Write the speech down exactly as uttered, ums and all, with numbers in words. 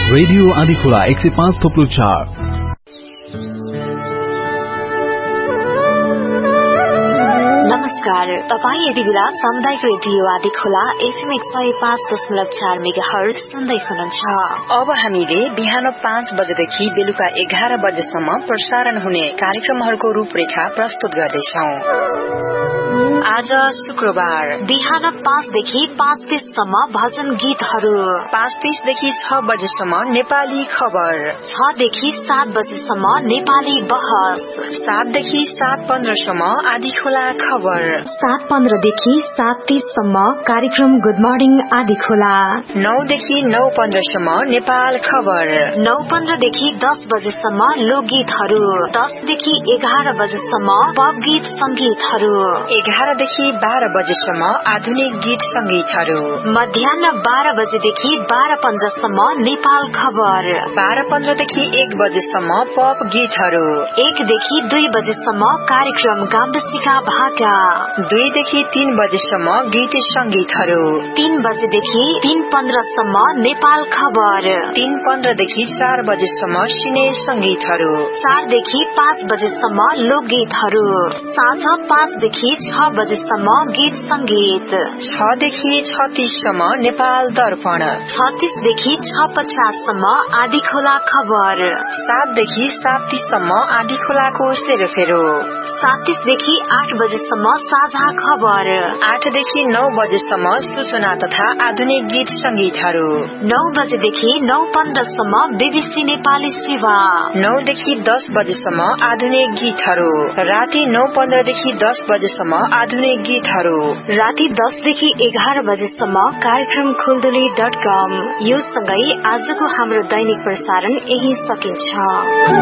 Radio Andhikhola एक सय पाँच थोप्लो चार। नमस्कार, तपाईँ यति बेला सामुदायिक रेडियो आँधीखोला एफएम एक सय पाँच दशमलव चार मेगाहर्ज सुन्दै हुनुहुन्छ। अब हामीले बिहान पाँच बजेदेखि बेलुका एघार बजेसम्म प्रसारण हुने कार्यक्रमहरूको रूपरेखा प्रस्तुत गर्दैछौ। आज शुक्रबार बिहान पाँचदेखि पाँच तीससम्म भजन गीतहरू, पाँच तीसदेखि छ बजेसम्म नेपाली खबर, छदेखि सात बजेसम्म नेपाली बहस, सातदेखि सात पन्ध्रसम्म आँधीखोला खबर, सात पन्ध्रदेखि सात तीससम्म कार्यक्रम गुड मर्निङ आँधीखोला, नौदेखि नौ पन्ध्रसम्म नेपाल खबर, नौ पन्ध्रदेखि दस बजेसम्म लोकगीतहरू, दसदेखि एघार बजेसम्म पप गीत संगीतहरू, एघारदेखि बाह्र बजेसम्म आधुनिक गीत संगीतहरू, मध्याह बाह्र बजेदेखि बाह्र पन्ध्रसम्म नेपाल खबर, बाह्र पन्ध्रदेखि एक बजेसम्म पप गीतहरू, एकदेखि दुई बजेसम्म कार्यक्रम गाम्बसिका भाका, दुईदेखि तीन बजेसम्म गीत संगीतहरू, तीन बजेदेखि तीन पन्ध्रसम्म नेपाल खबर, तीन पन्ध्रदेखि चार बजेसम्म सिने संगीतहरू, चारदेखि पाँच बजेसम्म लोकगीतहरू, साँझ पाँचदेखि छ बजेसम्म गीत संगीत, छदेखि छत्तीससम्म नेपाल दर्पण, छत्तीसदेखि छ पचाससम्म आँधीखोला खबर, सातदेखि सात तीससम्म आँधीखोलाको सेरोफेरो, सात तीसदेखि आठ बजेसम्म साझा खबर, आठदेखि नौ बजेसम्म सूचना तथा आधुनिक गीत संगीतहरू, नौ बजेदेखि नौ पन्ध्रसम्म बीबीसी नेपाली सेवा, नौदेखि दस बजेसम्म आधुनिक गीतहरू, राति नौ पन्ध्रदेखि दस बजेसम्म आधुनिक गीतहरू, राति दसदेखि एघार बजेसम्म कार्यक्रम खुलदुली डट कम। यो सँगै आजको हाम्रो दैनिक प्रसारण यही सकिन्छ।